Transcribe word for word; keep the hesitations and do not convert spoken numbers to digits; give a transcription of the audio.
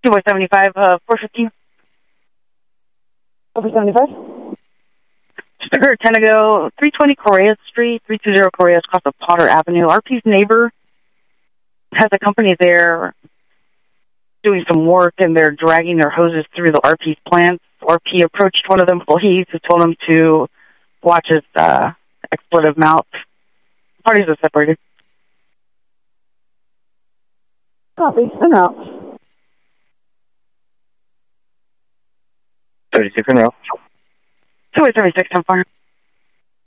two by seventy-five, uh, four fifteen. Over seventy-five? Just occurred ten ago, three twenty Correa Street, three two zero Correa across of Potter Avenue. R P's neighbor has a company there doing some work, and they're dragging their hoses through the R P's plants. R P approached one of the employees who told him to watch his uh, expletive mouth. Parties are separated. Copy. En route. thirty-six en route. two eight seventy-six, ten fire.